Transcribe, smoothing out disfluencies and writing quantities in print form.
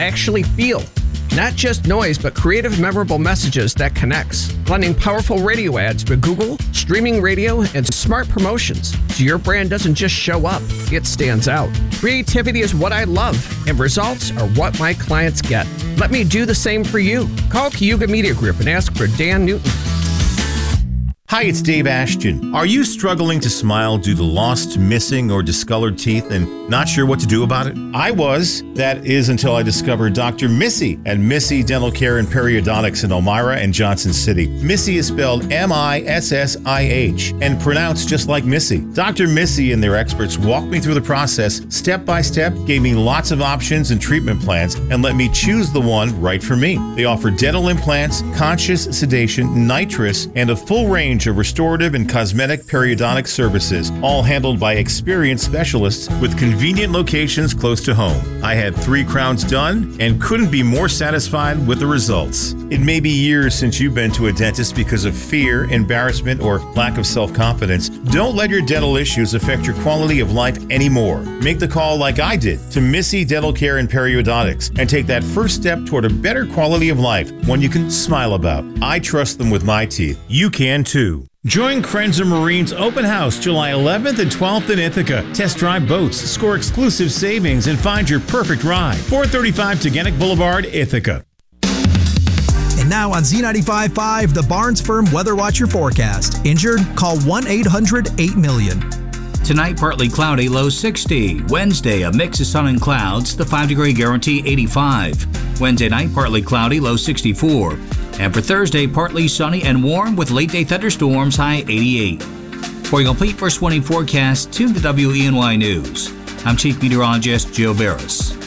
actually feel. Not just noise, but creative, memorable messages that connects. Blending powerful radio ads with Google, streaming radio, and smart promotions. So your brand doesn't just show up, it stands out. Creativity is what I love, and results are what my clients get. Let me do the same for you. Call Cayuga Media Group and ask for Dan Newton. Hi, it's Dave Ashton. Are you struggling to smile due to lost, missing, or discolored teeth and not sure what to do about it? I was. That is until I discovered Dr. Missy at Missy Dental Care and Periodontics in Elmira and Johnson City. Missy is spelled M-I-S-S-I-H and pronounced just like Missy. Dr. Missy and their experts walked me through the process step by step, gave me lots of options and treatment plans, and let me choose the one right for me. They offer dental implants, conscious sedation, nitrous, and a full range of restorative and cosmetic periodontic services, all handled by experienced specialists with convenient locations close to home. I had 3 crowns done and couldn't be more satisfied with the results. It may be years since you've been to a dentist because of fear, embarrassment, or lack of self-confidence. Don't let your dental issues affect your quality of life anymore. Make the call like I did to Missy Dental Care and Periodontics and take that first step toward a better quality of life, one you can smile about. I trust them with my teeth. You can too. Join Krenzer Marine's open house July 11th and 12th in Ithaca. Test drive boats, score exclusive savings, and find your perfect ride. 435 Teganic Boulevard, Ithaca. And now on Z95.5, the Barnes Firm Weather Watcher forecast. Injured? Call 1-800-8-million. Tonight, partly cloudy, low 60. Wednesday, a mix of sun and clouds, the 5-degree guarantee 85. Wednesday night, partly cloudy, low 64. And for Thursday, partly sunny and warm with late-day thunderstorms, high 88. For a complete first warning forecast, tune to WENY News. I'm Chief Meteorologist Joe Barris.